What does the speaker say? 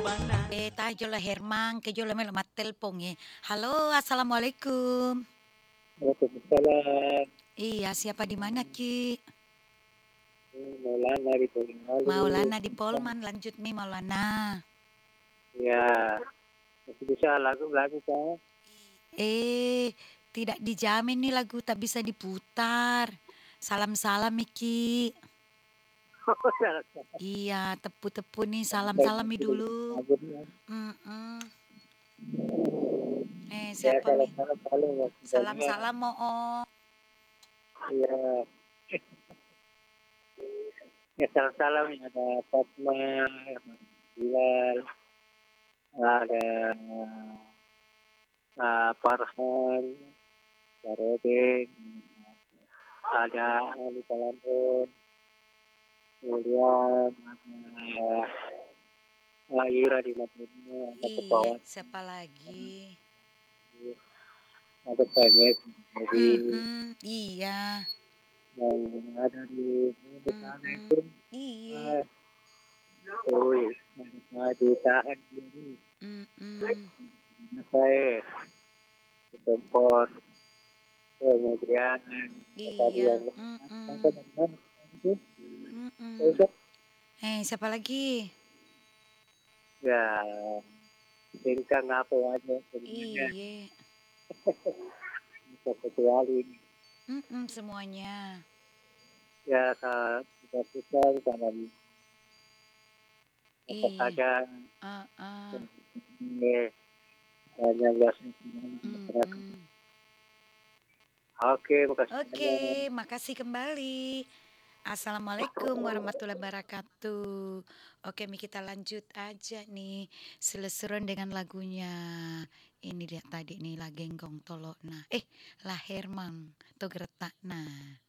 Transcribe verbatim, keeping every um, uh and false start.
Eh, tayo lah Herman, ke yo le melo mat telpon eh. Halo, assalamualaikum. Waalaikumsalam. Iya, siapa di mana Ki? Hmm, Maulana di Boyolali. Maulana di Polman, lanjut nih Maulana. Ya, masih bisa lagu-lagu kan? Eh, tidak dijamin nih lagu tak bisa diputar. Salam-salam Miki. Iya, tepu-tepu nih salam-salam nih dulu. Mm-mm. Eh, Ya, siapa nih? salam-salam paling ya. Salam-salam mo. Oh. Ya, ya salam-salam ya. Ada Fatma, ada Bilal, ada uh, Farhan, Barodin, ada Ali Kalandun, kemudian ada uh, Ira di Madinah, ada Iya, Kepawan, siapa lagi? ada banyak jadi Mm-mm, iya. yang ada di di sana Mm-mm, itu iya. ah, oh ada jutaan ini Mm-mm. saya tempat kemudian tadi Iya, yang mm-mm, apa namanya itu mm-mm. terus Eh, siapa lagi? ya bintang apa aja sebenarnya Iya, bisa kecuali mm-mm, semuanya. ya kita kita dalam apa Iya, saja uh-uh, ini hanya biasa masyarakat. mm-mm. Oke, makasih Oke, banyak. makasih kembali. Assalamualaikum warahmatullahi wabarakatuh. Oke, Mi kita lanjut aja nih. Seleseran dengan lagunya. Ini dia tadi nih lah genggong tolok nah. Eh, lah Hermang to gertak nah.